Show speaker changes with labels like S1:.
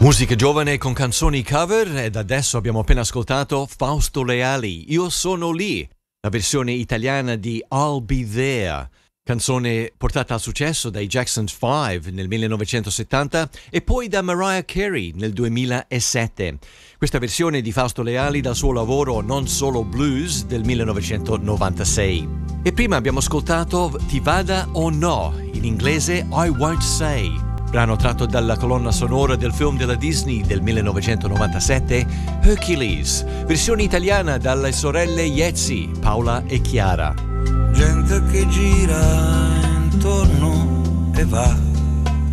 S1: Musica giovane con canzoni cover ed adesso abbiamo appena ascoltato Fausto Leali, Io sono lì, la versione italiana di I'll Be There, canzone portata al successo dai Jackson 5 nel 1970 e poi da Mariah Carey nel 2007. Questa versione di Fausto Leali dal suo lavoro Non Solo Blues del 1996. E prima abbiamo ascoltato Ti vada o no, in inglese I Won't Say, brano tratto dalla colonna sonora del film della Disney del 1997, Hercules, versione italiana dalle sorelle Iezzi, Paola e Chiara.
S2: Gente che gira intorno e va,